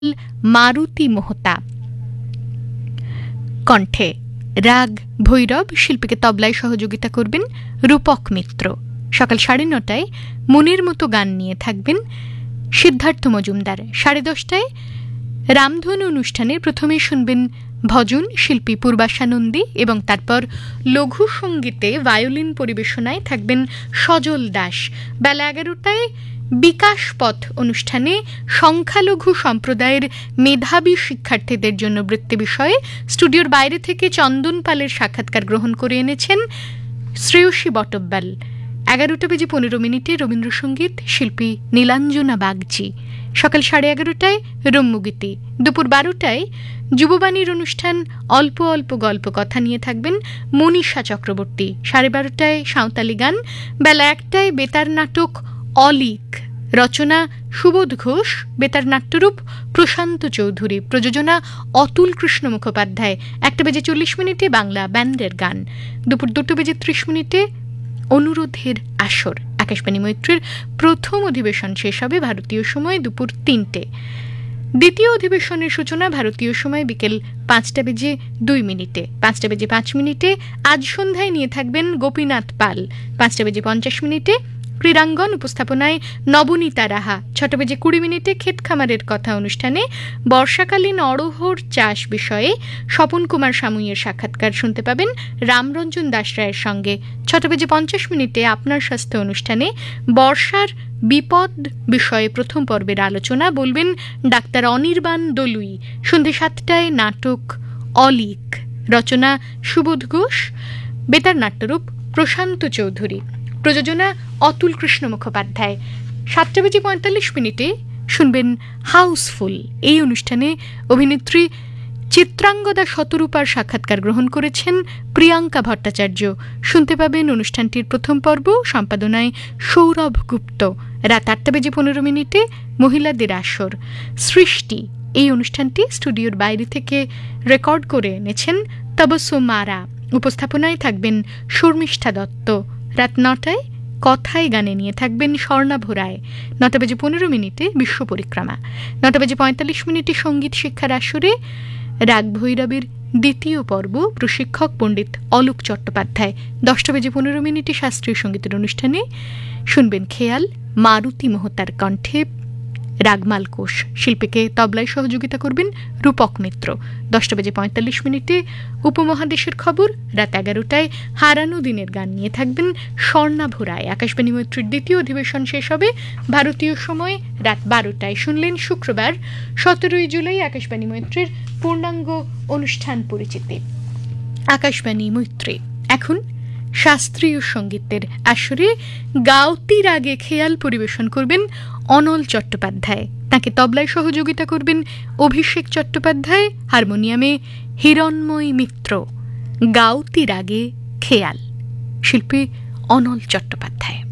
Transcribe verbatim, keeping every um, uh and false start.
মারুতি মোহতা। কণ্ঠে রাগ ভৈরব, শিল্পীকে তবলায় সহযোগিতা করবেন রূপক মিত্র। সকাল সাড়ে নটায় মনের মতো গান নিয়ে থাকবেন সিদ্ধার্থ মজুমদার। সাড়ে দশটায় রামধনু অনুষ্ঠানে প্রথমে শুনবেন ভজন, শিল্পী পূর্বাশা নন্দী, এবং তারপর লঘু সঙ্গীতে ভায়োলিন পরিবেশনায় থাকবেন সজল দাস। বেলা এগারোটায় বিকাশ পথ অনুষ্ঠানে সংখ্যালঘু সম্প্রদায়ের মেধাবী শিক্ষার্থীদের জন্য বৃত্তি বিষয়ে স্টুডিওর বাইরে থেকে চন্দন পালের সাক্ষাৎকার গ্রহণ করে এনেছেন শ্রেয়সী বটব্যাল। এগারোটা বেজে পনেরো মিনিটে রবীন্দ্রসঙ্গীত, শিল্পী নীলাঞ্জনা বাগচি। সকাল সাড়ে এগারোটায় রম্যগীতি। দুপুর বারোটায় যুববাণীর অনুষ্ঠান অল্প অল্প গল্প কথা নিয়ে থাকবেন মনীষা চক্রবর্তী। সাড়ে বারোটায় সাঁওতালি গান। বেলা একটায় বেতার নাটক অলিক, রচনা সুবোধ ঘোষ, বেতার নাট্যরূপ প্রশান্ত চৌধুরী, প্রযোজনা অতুল কৃষ্ণ মুখোপাধ্যায়। একটা বেজে চল্লিশ মিনিটে বাংলা ব্যান্ডের গান। দুপুর দুটো বেজে ত্রিশ মিনিটে অনুরোধের আসর। আকাশবাণী মৈত্রীর প্রথম অধিবেশন শেষ হবে ভারতীয় সময় দুপুর তিনটে। দ্বিতীয় অধিবেশনের সূচনা ভারতীয় সময় বিকেল পাঁচটা বেজে দুই মিনিটে। পাঁচটা বেজে পাঁচ মিনিটে আজ সন্ধ্যায় নিয়ে থাকবেন গোপীনাথ পাল। পাঁচটা বেজে পঞ্চাশ মিনিটে ক্রীড়াঙ্গন, উপস্থাপনায় নবনীতা রাহা। ছটা বেজে কুড়ি মিনিটে ক্ষেত খামারের কথা অনুষ্ঠানে বর্ষাকালীন অড়হর চাষ বিষয়ে স্বপন কুমার সামুইয়ের সাক্ষাৎকার শুনতে পাবেন রামরঞ্জন দাস রায়ের সঙ্গে। ছটা বেজে পঞ্চাশ মিনিটে আপনার স্বাস্থ্য অনুষ্ঠানে বর্ষার বিপদ বিষয়ে প্রথম পর্বের আলোচনা বলবেন ডাক্তার অনির্বাণ দলুই। সন্ধ্যে সাতটায় নাটক অলিক, রচনা সুবোধ ঘোষ, বেতার নাট্যরূপ প্রশান্ত চৌধুরী, প্রযোজনা অতুল কৃষ্ণ মুখোপাধ্যায়। সাতটা বেজে পঁয়তাল্লিশ মিনিটে শুনবেন হাউসফুল। এই অনুষ্ঠানে অভিনেত্রী চিত্রাঙ্গদা শতরূপার সাক্ষাৎকার গ্রহণ করেছেন প্রিয়াঙ্কা ভট্টাচার্য। শুনতে পাবেন অনুষ্ঠানটির প্রথম পর্ব, সম্পাদনায় সৌরভ গুপ্ত। রাত আটটা বেজে পনেরো মিনিটে মহিলাদের আসর সৃষ্টি। এই অনুষ্ঠানটি স্টুডিওর বাইরে থেকে রেকর্ড করে এনেছেন তবসু মারা। উপস্থাপনায় থাকবেন শর্মিষ্ঠা দত্ত। রাত নটায় কথায় গানে নিয়ে থাকবেন স্বর্ণাভ রায়। নটা বেজে পনেরো মিনিটে বিশ্ব পরিক্রমা। নটা বেজে পঁয়তাল্লিশ মিনিটে সঙ্গীত শিক্ষার আসরে রাগ ভৈরবের দ্বিতীয় পর্ব, প্রশিক্ষক পণ্ডিত অলোক চট্টোপাধ্যায়। দশটা বেজে পনেরো মিনিটে শাস্ত্রীয় সঙ্গীতের অনুষ্ঠানে শুনবেন খেয়াল, মারুতি মোহতার কণ্ঠে রাগমাল কোষ। শিল্পীকে তবলায় সহযোগিতা করবেন রূপক মিত্র। দশটা বেজে পঁয়তাল্লিশ মিনিটে উপমহাদেশের খবর। রাত এগারোটায় হারানো দিনের গান নিয়ে থাকবেন স্বর্ণাভ রায়। আকাশবাণী মৈত্রীর দ্বিতীয় অধিবেশন শেষ হবে ভারতীয় সময় রাত বারোটায়। শুনলেন শুক্রবার সতেরোই জুলাই আকাশবাণী মৈত্রীর পূর্ণাঙ্গ অনুষ্ঠান পরিচিতি। আকাশবাণী মৈত্রী এখন শাস্ত্রীয় সঙ্গীতের আসরে গাওতি রাগে খেয়াল পরিবেশন করবেন অনল চট্টোপাধ্যায়। তাকে তবলায় সহযোগিতা করবেন অভিষেক চট্টোপাধ্যায়, হারমোনিয়ামে হিরণময় মিত্র। গাওতি রাগে খেয়াল, শিল্পী অনল চট্টোপাধ্যায়।